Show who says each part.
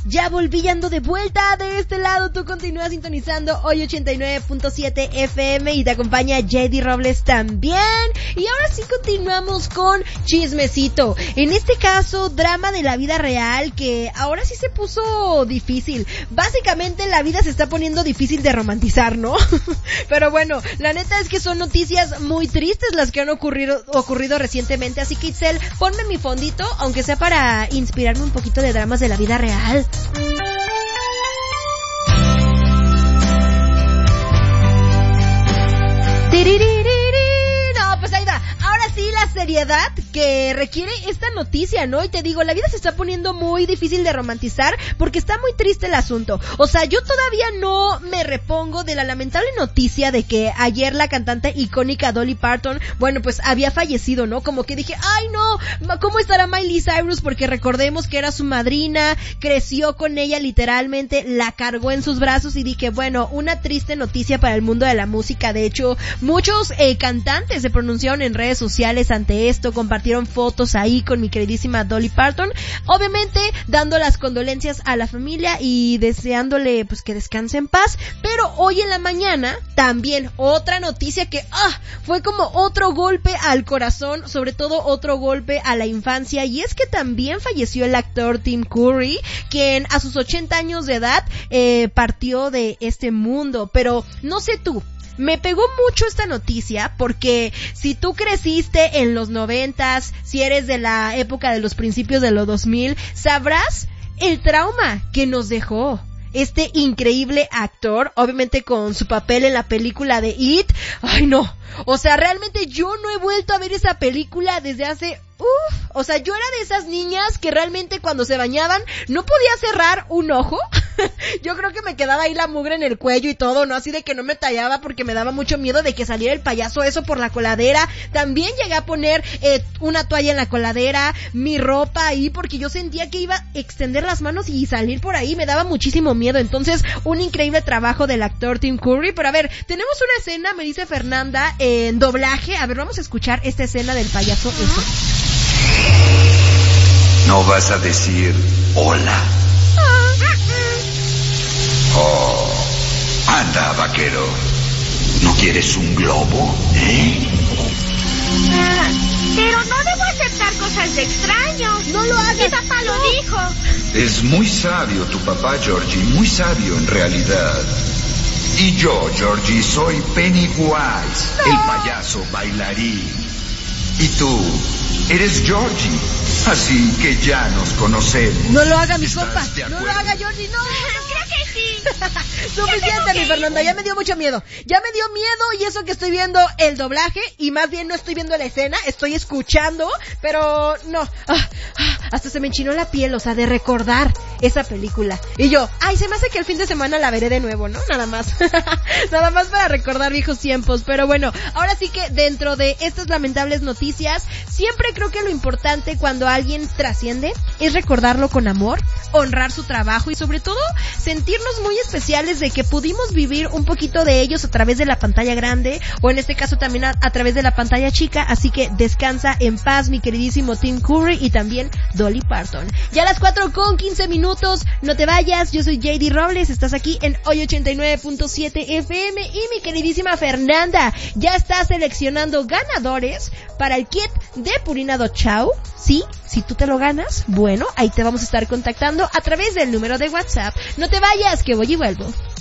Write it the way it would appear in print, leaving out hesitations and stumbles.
Speaker 1: Ya volví, ya ando de vuelta de este lado. Tú continúas sintonizando hoy 89.7 FM y te acompaña JD Robles también. Y ahora sí continuamos con chismecito. En este caso, drama de la vida real, que ahora sí se puso difícil. Básicamente la vida se está poniendo difícil de romantizar, ¿no? Pero bueno, la neta es que son noticias muy tristes las que han ocurrido recientemente. Así que Itzel, ponme mi fondito, aunque sea para inspirarme un poquito de dramas de la vida real. No, pues ahí va. Ahora sí, la seriedad que requiere esta noticia, ¿no? Y te digo, la vida se está poniendo muy difícil de romantizar porque está muy triste el asunto. O sea, yo todavía no me repongo de la lamentable noticia de que ayer la cantante icónica Dolly Parton, bueno, pues había fallecido, ¿no? Como que dije, ay no, ¿cómo estará Miley Cyrus? Porque recordemos que era su madrina, creció con ella literalmente, la cargó en sus brazos y dije, bueno, una triste noticia para el mundo de la música. De hecho, muchos cantantes se pronunciaron en redes sociales ante esto, compartieron fotos ahí con mi queridísima Dolly Parton, obviamente dando las condolencias a la familia y deseándole pues que descanse en paz. Pero hoy en la mañana también otra noticia que fue como otro golpe al corazón, sobre todo otro golpe a la infancia, y es que también falleció el actor Tim Curry, quien a sus 80 años de edad partió de este mundo. Pero no sé tú, me pegó mucho esta noticia porque si tú creciste en los 90s, si eres de la época de los principios de los 2000, sabrás el trauma que nos dejó este increíble actor, obviamente con su papel en la película de It. Ay no, o sea, realmente yo no he vuelto a ver esa película desde hace... o sea, yo era de esas niñas que realmente cuando se bañaban no podía cerrar un ojo. Yo creo que me quedaba ahí la mugre en el cuello y todo, ¿no? Así de que no me tallaba porque me daba mucho miedo de que saliera el payaso eso por la coladera. También llegué a poner una toalla en la coladera, mi ropa ahí, porque yo sentía que iba a extender las manos y salir por ahí. Me daba muchísimo miedo. Entonces, un increíble trabajo del actor Tim Curry. Pero a ver, tenemos una escena, me dice Fernanda, en doblaje. A ver, vamos a escuchar esta escena del payaso eso.
Speaker 2: ¿No vas a decir hola? Oh, anda, vaquero. ¿No quieres un globo,
Speaker 3: Pero no debo aceptar cosas de extraños.
Speaker 1: No lo hagas.
Speaker 3: Mi papá lo dijo.
Speaker 2: Es muy sabio tu papá, Georgie, muy sabio en realidad. Y yo, Georgie, soy Pennywise, el payaso bailarín. Y tú eres Georgie, así que ya nos conocemos.
Speaker 1: No lo haga mi compa, no lo haga Georgie, no.
Speaker 3: Creo que sí.
Speaker 1: Suficiente, mi Fernanda, ya me dio mucho miedo. Ya me dio miedo, y eso que estoy viendo el doblaje, y más bien no estoy viendo la escena, estoy escuchando, pero no. Hasta se me enchinó la piel, o sea, de recordar esa película. Y yo, se me hace que el fin de semana la veré de nuevo, ¿no? Nada más. Nada más para recordar viejos tiempos. Pero bueno, ahora sí que dentro de estas lamentables noticias, siempre creo que lo importante cuando alguien trasciende es recordarlo con amor, honrar su trabajo y sobre todo sentirnos muy especiales de que pudimos vivir un poquito de ellos a través de la pantalla grande o en este caso también a través de la pantalla chica. Así que descansa en paz, mi queridísimo Tim Curry y también Dolly Parton. Ya a las 4:15, no te vayas, yo soy JD Robles, estás aquí en Hoy 89.7 FM y mi queridísima Fernanda ya está seleccionando ganadores para el kit de Purina Do Chao. Sí, si tú te lo ganas, bueno, ahí te vamos a estar contactando a través del número de WhatsApp. No te vayas, que voy y vuelvo.